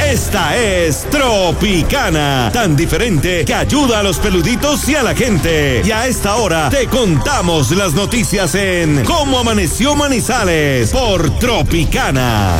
Esta es Tropicana, tan diferente que ayuda a los peluditos y a la gente. Y a esta hora te contamos las noticias en Cómo Amaneció Manizales por Tropicana.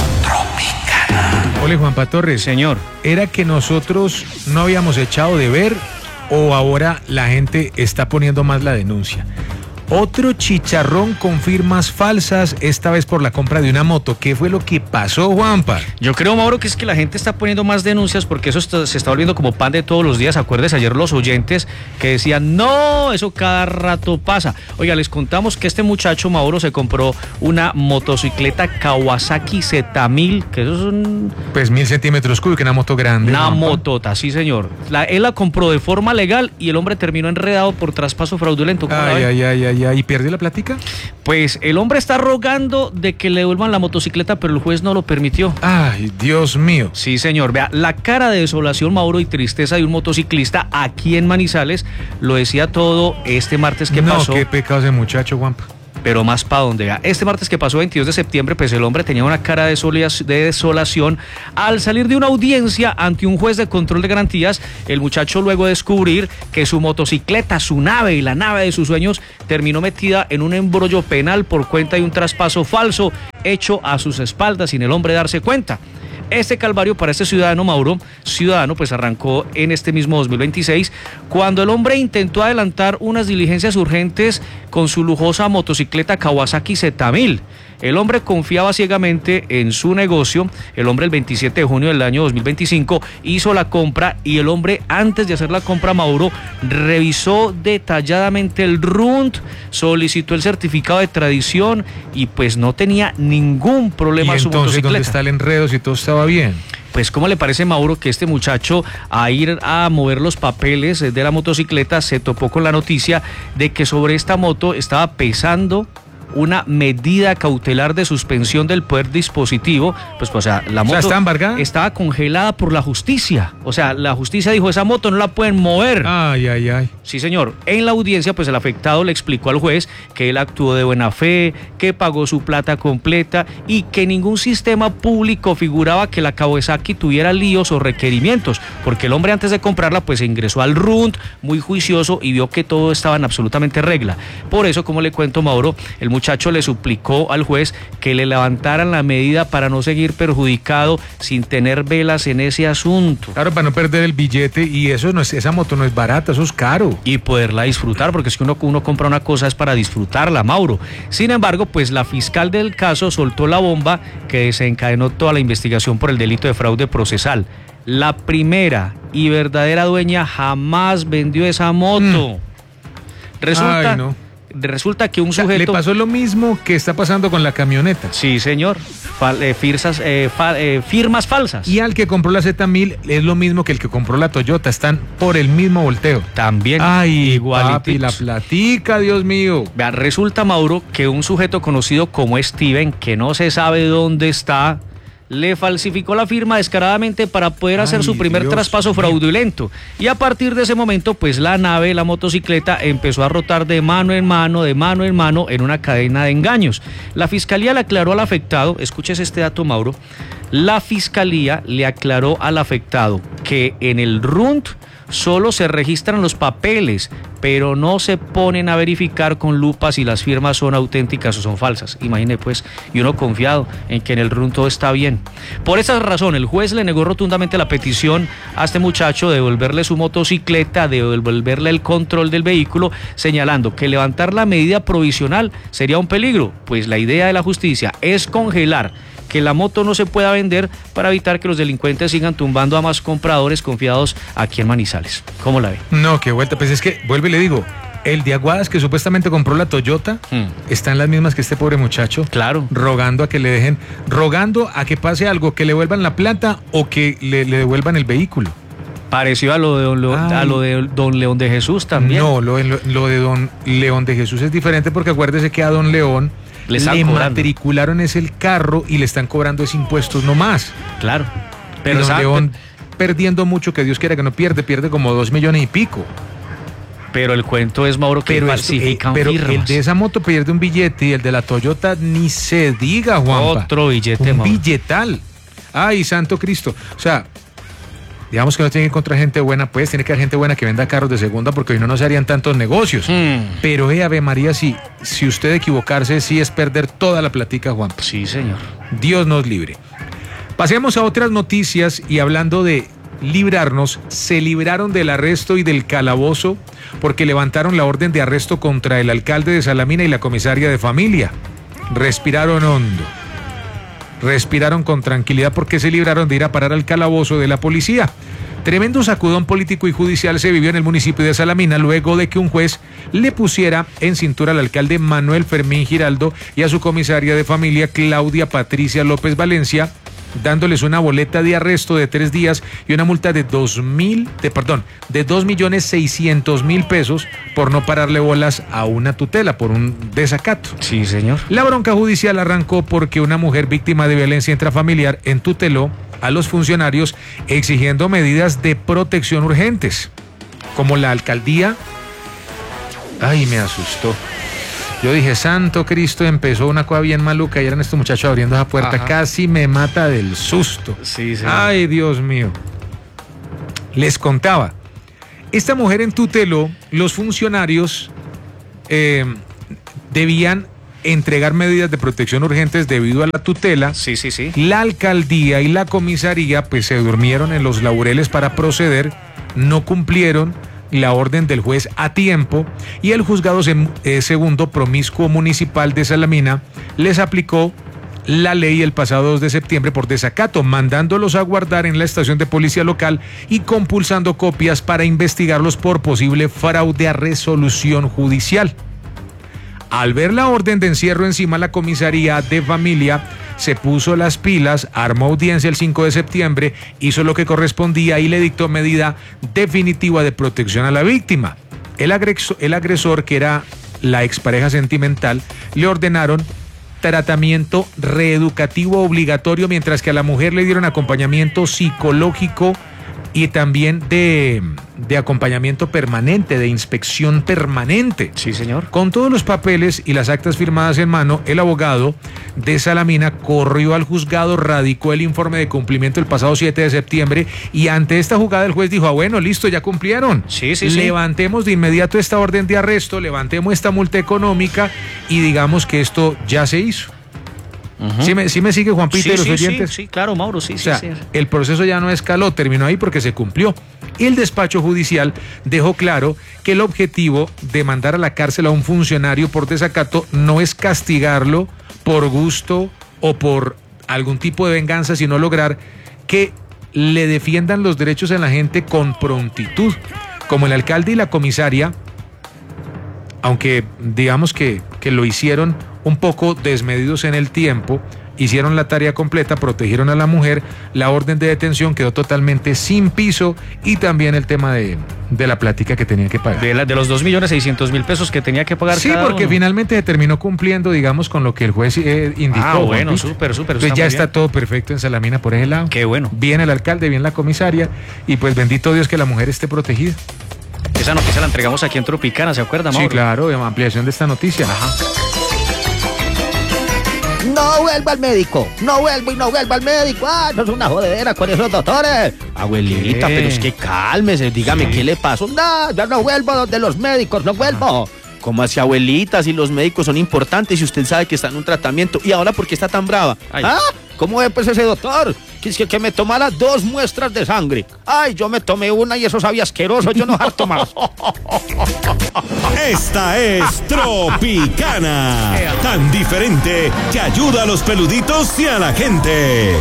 Hola, Juanpa Torres. Señor. ¿Era que nosotros no habíamos echado de ver o ahora la gente está poniendo más la denuncia? Otro chicharrón con firmas falsas, esta vez por la compra de una moto. ¿Qué fue lo que pasó, Juanpa? Yo creo, Mauro, que es que la gente está poniendo más denuncias porque eso se está volviendo como pan de todos los días. Acuérdense ayer los oyentes que decían, no, eso cada rato pasa. Oiga, les contamos que este muchacho, Mauro, se compró una motocicleta Kawasaki Z1000, que eso es un... Pues 1000 centímetros cúbicos, una moto grande. Una Juanpa. motota, sí, señor. Él la compró de forma legal y el hombre terminó enredado por traspaso fraudulento. Ay. ¿Y pierde la plática? Pues el hombre está rogando de que le devuelvan la motocicleta, pero el juez no lo permitió. Ay, Dios mío. Sí, señor. Vea, la cara de desolación, Mauro, y tristeza de un motociclista aquí en Manizales lo decía todo este martes que pasó. No, qué pecado ese muchacho, Juanpa. Pero más para dónde, vea. Este martes que pasó, 22 de septiembre, pues el hombre tenía una cara de desolación al salir de una audiencia ante un juez de control de garantías. El muchacho, luego de descubrir que su motocicleta, su nave y la nave de sus sueños terminó metida en un embrollo penal por cuenta de un traspaso falso hecho a sus espaldas sin el hombre darse cuenta. Este calvario para este ciudadano, Mauro, pues arrancó en este mismo 2026, cuando el hombre intentó adelantar unas diligencias urgentes con su lujosa motocicleta Kawasaki Z1000. El hombre confiaba ciegamente en su negocio. El hombre el 27 de junio del año 2025 hizo la compra y el hombre, antes de hacer la compra, Mauro, revisó detalladamente el RUNT, solicitó el certificado de tradición y pues no tenía ningún problema su motocicleta. ¿Y entonces dónde está el enredo si todo estaba bien? Pues, ¿cómo le parece, Mauro, que este muchacho, a ir a mover los papeles de la motocicleta, se topó con la noticia de que sobre esta moto estaba pesando una medida cautelar de suspensión del poder dispositivo? Pues, o sea, la moto ¿está embargada? Estaba congelada por la justicia. O sea, la justicia dijo, esa moto no la pueden mover. Ay. Sí, señor. En la audiencia, pues el afectado le explicó al juez que él actuó de buena fe, que pagó su plata completa y que ningún sistema público figuraba que la Kawasaki tuviera líos o requerimientos, porque el hombre, antes de comprarla, pues ingresó al RUNT muy juicioso y vio que todo estaba en absolutamente regla. Por eso, como le cuento, Mauro, el muchacho le suplicó al juez que le levantaran la medida para no seguir perjudicado sin tener velas en ese asunto. Claro, para no perder el billete, y eso no es, esa moto no es barata, eso es caro. Y poderla disfrutar, porque es que uno compra una cosa es para disfrutarla, Mauro. Sin embargo, pues la fiscal del caso soltó la bomba que desencadenó toda la investigación por el delito de fraude procesal. La primera y verdadera dueña jamás vendió esa moto. Resulta que un sujeto... Le pasó lo mismo que está pasando con la camioneta. Sí, señor. Firmas falsas. Y al que compró la Z1000 es lo mismo que el que compró la Toyota. Están por el mismo volteo. También. Ay, papi, la platica, Dios mío. Vea, resulta, Mauro, que un sujeto conocido como Steven, que no se sabe dónde está, le falsificó la firma descaradamente para poder hacer su primer traspaso fraudulento. Y a partir de ese momento, pues la nave, la motocicleta, empezó a rotar de mano en mano en una cadena de engaños. La fiscalía le aclaró al afectado, escuches este dato, Mauro, la fiscalía le aclaró al afectado que en el RUNT solo se registran los papeles, pero no se ponen a verificar con lupa si las firmas son auténticas o son falsas. Imagine pues, y uno confiado en que en el RUN todo está bien. Por esa razón, el juez le negó rotundamente la petición a este muchacho de devolverle su motocicleta, de devolverle el control del vehículo, señalando que levantar la medida provisional sería un peligro, pues la idea de la justicia es congelar que la moto no se pueda vender para evitar que los delincuentes sigan tumbando a más compradores confiados aquí en Manizales. ¿Cómo la ve? No, qué vuelta, pues es que, vuelvo y le digo, el de Aguadas que supuestamente compró la Toyota, está en las mismas que este pobre muchacho. Claro. Rogando a que le dejen, rogando a que pase algo, que le devuelvan la plata o que le devuelvan el vehículo. Parecido a lo de Don León de Jesús también. No, lo de Don León de Jesús es diferente porque acuérdese que a Don León le matricularon es el carro y le están cobrando ese impuestos nomás. Claro. Pero Don León perdiendo mucho, que Dios quiera que no pierde como 2 millones y pico. Pero el cuento es, Mauro, que falsifican firmas. El de esa moto pierde un billete y el de la Toyota ni se diga, Juanpa. Otro billete, un Mauro. Billetal. Ay, santo Cristo. O sea, digamos que no tiene que encontrar gente buena, pues tiene que haber gente buena que venda carros de segunda, porque hoy no se harían tantos negocios. Pero Ave María, si usted equivocarse, sí es perder toda la platica, Juan. Sí, señor. Dios nos libre. Pasemos a otras noticias y hablando de librarnos, se libraron del arresto y del calabozo porque levantaron la orden de arresto contra el alcalde de Salamina y la comisaria de familia. Respiraron hondo. Respiraron con tranquilidad porque se libraron de ir a parar al calabozo de la policía. Tremendo sacudón político y judicial se vivió en el municipio de Salamina luego de que un juez le pusiera en cintura al alcalde Manuel Fermín Giraldo y a su comisaria de familia Claudia Patricia López Valencia, dándoles una boleta de arresto de 3 días y una multa de 2.600.000 pesos por no pararle bolas a una tutela por un desacato. Sí, señor. La bronca judicial arrancó porque una mujer víctima de violencia intrafamiliar entuteló a los funcionarios exigiendo medidas de protección urgentes, como la alcaldía. Ay, me asustó. Yo dije, santo Cristo, empezó una cosa bien maluca y eran estos muchachos abriendo esa puerta. Ajá. Casi me mata del susto. Sí, sí. Ay, Dios mío. Les contaba, esta mujer entuteló, los funcionarios debían entregar medidas de protección urgentes debido a la tutela. Sí, sí, sí. La alcaldía y la comisaría pues se durmieron en los laureles para proceder, no cumplieron la orden del juez a tiempo y el juzgado segundo promiscuo municipal de Salamina les aplicó la ley el pasado 2 de septiembre por desacato, mandándolos a guardar en la estación de policía local y compulsando copias para investigarlos por posible fraude a resolución judicial. Al ver la orden de encierro encima, la comisaría de familia se puso las pilas, armó audiencia el 5 de septiembre, hizo lo que correspondía y le dictó medida definitiva de protección a la víctima. El agresor, que era la expareja sentimental, le ordenaron tratamiento reeducativo obligatorio, mientras que a la mujer le dieron acompañamiento psicológico y también de acompañamiento permanente, de inspección permanente. Sí, señor. Con todos los papeles y las actas firmadas en mano, el abogado de Salamina corrió al juzgado, radicó el informe de cumplimiento el pasado 7 de septiembre y ante esta jugada el juez dijo, bueno, listo, ya cumplieron. Sí, sí, levantemos de inmediato esta orden de arresto, levantemos esta multa económica y digamos que esto ya se hizo. Uh-huh. ¿Sí me sigue, Juan Pito, y los oyentes? Sí, claro, Mauro, sí. O sea, el proceso ya no escaló, terminó ahí porque se cumplió. El despacho judicial dejó claro que el objetivo de mandar a la cárcel a un funcionario por desacato no es castigarlo por gusto o por algún tipo de venganza, sino lograr que le defiendan los derechos a la gente con prontitud. Como el alcalde y la comisaria, aunque digamos que lo hicieron un poco desmedidos en el tiempo, hicieron la tarea completa, protegieron a la mujer, la orden de detención quedó totalmente sin piso y también el tema de la plática que tenía que pagar. De los 2.600.000 pesos que tenía que pagar. Sí, porque finalmente se terminó cumpliendo, digamos, con lo que el juez indicó. Ah, bueno, súper. Entonces ya está todo perfecto en Salamina por ese lado. Qué bueno. Bien el alcalde, bien la comisaria y pues bendito Dios que la mujer esté protegida. Esa noticia la entregamos aquí en Tropicana, ¿se acuerda, Mauro? Sí, claro, ampliación de esta noticia. Ajá. No vuelvo al médico, no vuelvo al médico. Ah, no es una jodedera con esos doctores. Abuelita, pero es que cálmese, dígame qué le pasó. No, yo no vuelvo donde los médicos, no vuelvo. ¿Cómo así, abuelita? Si los médicos son importantes y usted sabe que está en un tratamiento. ¿Y ahora por qué está tan brava? Ay. ¿Ah? ¿Cómo ve pues ese doctor? Que me tomara 2 muestras de sangre. Ay, yo me tomé una y eso sabía asqueroso, yo no harto más. Esta es Tropicana, tan diferente que ayuda a los peluditos y a la gente.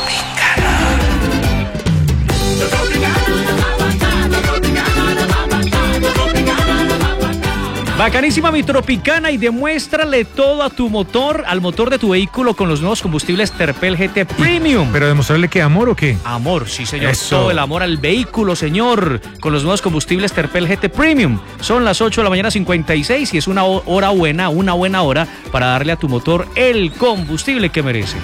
Bacanísima mi Tropicana y demuéstrale todo a tu motor, al motor de tu vehículo con los nuevos combustibles Terpel GT Premium. ¿Pero demostrarle que amor o qué? Amor, sí señor. Eso. Todo el amor al vehículo, señor, con los nuevos combustibles Terpel GT Premium. Son las 8 de la mañana 56 y es una buena hora para darle a tu motor el combustible que merece.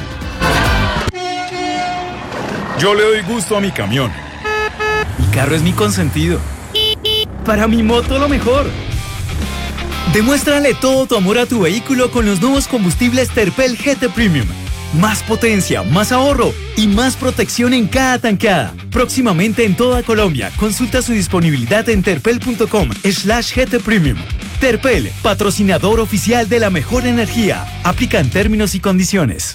Yo le doy gusto a mi camión. Mi carro es mi consentido. Para mi moto lo mejor. Demuéstrale todo tu amor a tu vehículo con los nuevos combustibles Terpel GT Premium. Más potencia, más ahorro y más protección en cada tanqueada. Próximamente en toda Colombia. Consulta su disponibilidad en terpel.com/GT Premium. Terpel, patrocinador oficial de la mejor energía. Aplican términos y condiciones.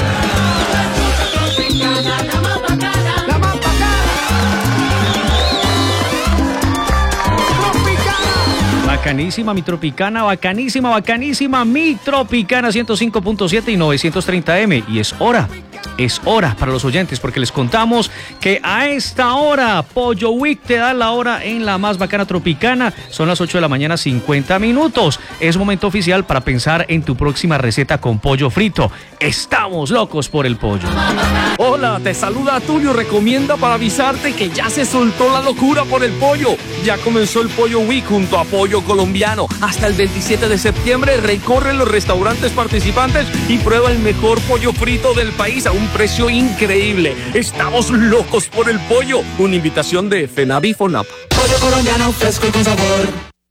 Bacanísima mi Tropicana, bacanísima mi Tropicana 105.7 y 930M. Y es hora para los oyentes, porque les contamos que a esta hora Pollo Week te da la hora en la más bacana Tropicana. Son las 8 de la mañana, 50 minutos. Es momento oficial para pensar en tu próxima receta con pollo frito. Estamos locos por el pollo. Hola, te saluda Tulio. Recomienda para avisarte que ya se soltó la locura por el pollo. Ya comenzó el Pollo Week junto a Pollo Colombiano. Hasta el 27 de septiembre recorre los restaurantes participantes y prueba el mejor pollo frito del país a un precio increíble. Estamos locos por el pollo. Una invitación de FENAVI y FONAP. Pollo colombiano fresco y con sabor.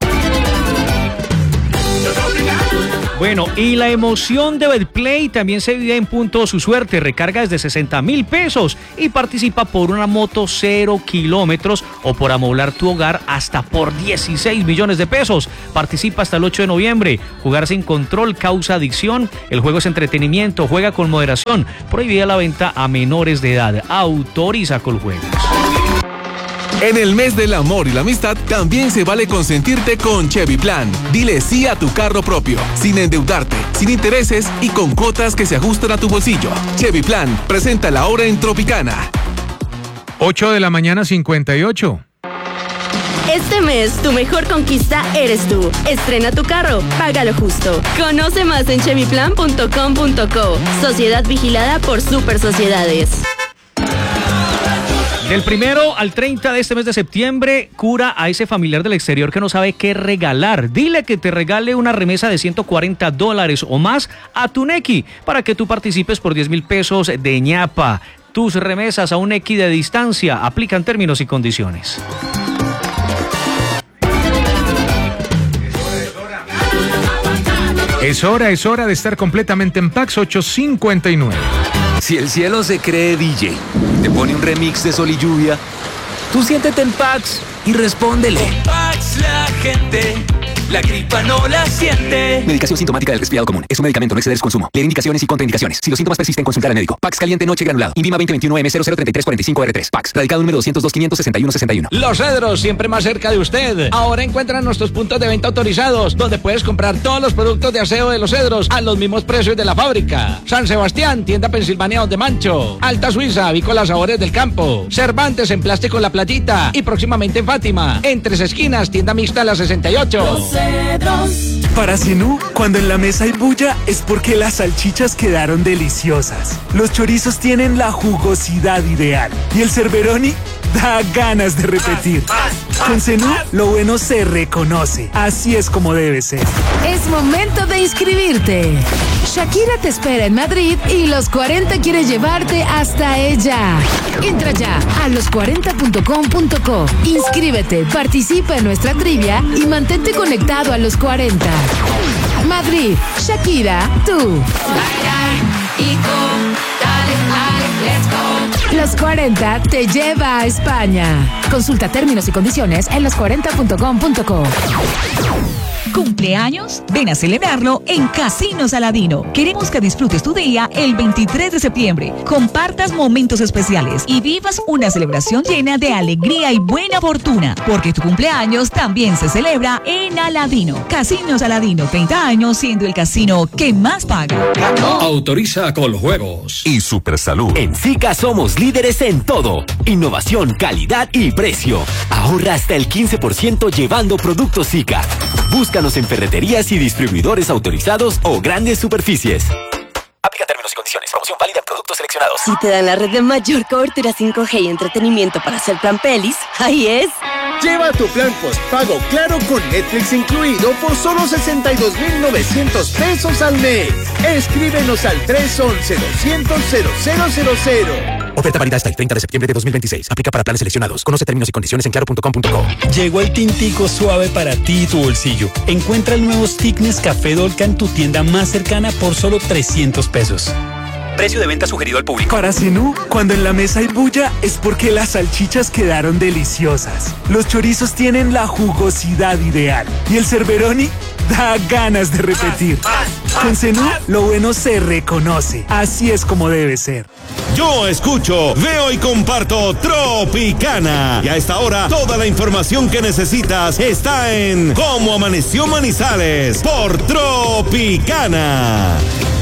Bueno, y la emoción de Betplay también se vive en Punto Su Suerte. Recarga desde 60,000 pesos y participa por una moto 0 kilómetros o por amoblar tu hogar hasta por 16 millones de pesos. Participa hasta el 8 de noviembre. Jugar sin control causa adicción. El juego es entretenimiento. Juega con moderación. Prohibida la venta a menores de edad. Autoriza Coljuegos. En el mes del amor y la amistad también se vale consentirte con Chevy Plan. Dile sí a tu carro propio, sin endeudarte, sin intereses y con cuotas que se ajustan a tu bolsillo. Chevy Plan, presenta la hora en Tropicana. 8 de la mañana, 58. Este mes, tu mejor conquista eres tú. Estrena tu carro, págalo justo. Conoce más en chevyplan.com.co. Sociedad vigilada por Super Sociedades. Del 1 al 30 de este mes de septiembre, cura a ese familiar del exterior que no sabe qué regalar. Dile que te regale una remesa de $140 o más a tu Nequi para que tú participes por 10,000 pesos de ñapa. Tus remesas a un Nequi de distancia aplican términos y condiciones. Es hora de estar completamente en Pax 859. Si el cielo se cree DJ, te pone un remix de Sol y Lluvia, tú siéntete en Pax y respóndele. Con Pax la gente, la gripa no la siente. Medicación sintomática del resfriado común. Es un medicamento, no exceder su consumo. Leer indicaciones y contraindicaciones. Si los síntomas persisten, consultar al médico. Pax caliente noche granulado. INVIMA 2021M003345R3. Pax. Radicado número 202-561-61. Los Cedros, siempre más cerca de usted. Ahora encuentran nuestros puntos de venta autorizados, donde puedes comprar todos los productos de aseo de Los Cedros a los mismos precios de la fábrica. San Sebastián, tienda Pensilvania de Mancho. Alta Suiza, avícola Sabores del Campo. Cervantes en plástico La Platita. Y próximamente en Fátima. En Tres Esquinas, tienda mixta La 68. Los Cedros. Para Zenú, cuando en la mesa hay bulla, es porque las salchichas quedaron deliciosas. Los chorizos tienen la jugosidad ideal. Y el Cerberoni da ganas de repetir. Con Zenú, lo bueno se reconoce. Así es como debe ser. Es momento de inscribirte. Shakira te espera en Madrid y Los 40 quiere llevarte hasta ella. Entra ya a los40.com.co. Inscríbete, participa en nuestra trivia y mantente conectado a Los 40. Madrid, Shakira, tú. Los 40 te lleva a España. Consulta términos y condiciones en los40.com.co. ¿Cumpleaños? Ven a celebrarlo en Casinos Aladino. Queremos que disfrutes tu día el 23 de septiembre, compartas momentos especiales y vivas una celebración llena de alegría y buena fortuna, porque tu cumpleaños también se celebra en Aladino. Casinos Aladino, 30 años siendo el casino que más paga. Autoriza Coljuegos y Supersalud. En SICA somos líderes en todo: innovación, calidad y precio. Ahorra hasta el 15% llevando productos SICA. Búscanos en ferreterías y distribuidores autorizados o grandes superficies. Aplica términos y condiciones. Promoción válida en productos seleccionados. Si te dan la red de mayor cobertura 5G y entretenimiento para hacer plan pelis, ahí es. Lleva tu plan postpago Claro con Netflix incluido por solo 62,900 pesos al mes. Escríbenos al 311-200-0000. Oferta válida hasta el 30 de septiembre de 2026. Aplica para planes seleccionados. Conoce términos y condiciones en claro.com.co. Llegó el tintico suave para ti y tu bolsillo. Encuentra el nuevo Stick Nescafé Dolca en tu tienda más cercana por solo 300 pesos. Precio de venta sugerido al público. Para Zenú, cuando en la mesa hay bulla, es porque las salchichas quedaron deliciosas. Los chorizos tienen la jugosidad ideal. Y el Cerberoni da ganas de repetir. Con Zenú, lo bueno se reconoce. Así es como debe ser. Yo escucho, veo y comparto Tropicana. Y a esta hora, toda la información que necesitas está en Cómo Amaneció Manizales por Tropicana.